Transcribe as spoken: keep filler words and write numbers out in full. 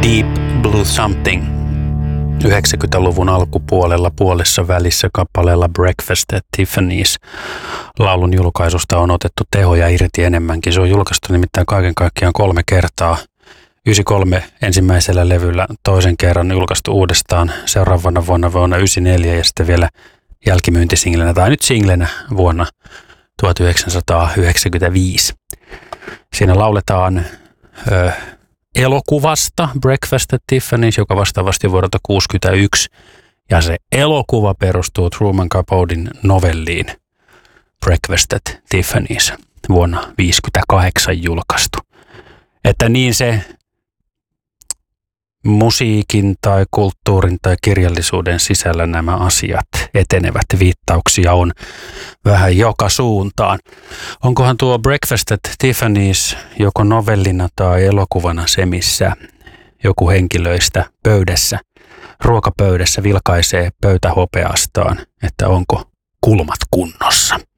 Deep Blue Something. yhdeksänkymmentäluvun alkupuolella puolessa välissä kappaleella Breakfast at Tiffany's. Laulun julkaisusta on otettu tehoja irti enemmänkin. Se on julkaistu nimittäin kaiken kaikkiaan kolme kertaa. yhdeksänkymmentäkolme ensimmäisellä levyllä, toisen kerran julkaistu uudestaan seuraavana vuonna vuonna yhdeksänkymmentäneljä ja sitten vielä jälkimyyntisinglenä tai nyt singlenä vuonna tuhatyhdeksänsataayhdeksänkymmentäviisi. Siinä lauletaan ö, elokuvasta Breakfast at Tiffany's, joka vastaavasti vuodelta kuusikymmentäyksi, ja se elokuva perustuu Truman Capoten novelliin Breakfast at Tiffany's vuonna viisikymmentäkahdeksan julkaistu. Että niin se musiikin tai kulttuurin tai kirjallisuuden sisällä nämä asiat etenevät. Viittauksia on vähän joka suuntaan. Onkohan tuo Breakfast at Tiffany's joko novellina tai elokuvana se, missä joku henkilöistä pöydässä, ruokapöydässä vilkaisee pöytähopeastaan, että onko kulmat kunnossa?